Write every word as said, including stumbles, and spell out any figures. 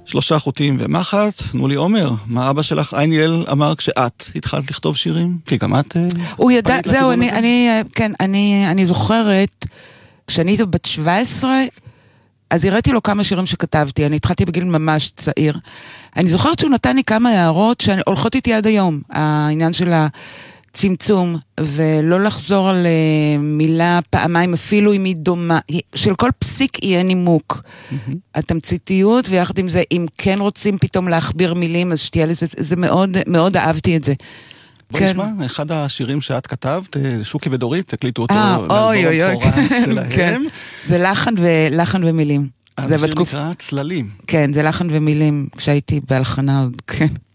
שלושה חוטים ומחט. תנו לי עומר, מה אבא שלך עיניאל אמר כשאת התחלת לכתוב שירים? כי גם את... הוא ידע, זהו, אני, אני, כן, אני, אני זוכרת, כשאני הייתי בת שבע עשרה, אז הראיתי לו כמה שירים שכתבתי, אני התחלתי בגיל ממש צעיר. אני זוכרת שהוא נתן לי כמה הערות שהולכות איתי עד היום, העניין של הצמצום, ולא לחזור על מילה פעמיים, אפילו אם היא דומה, של כל פסיק יהיה נימוק. התמציתיות, ויחד עם זה, אם כן רוצים פתאום להכביר מילים, אז שתהיה לזה, זה מאוד, מאוד אהבתי את זה. בוא נשמע, אחד השירים שאת כתבת, שוקי ודורית, תקליטו אותו לאלבום הצהריים שלהם. זה לחן ומילים. אז השיר נקרא צללים. כן, זה לחן ומילים, כשהייתי בהלחנה עוד, כן.